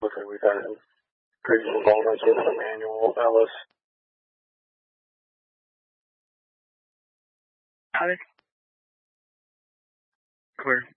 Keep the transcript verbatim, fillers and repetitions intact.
looks like we've had previous involvements with Emmanuel Ellis. Hi. Clear.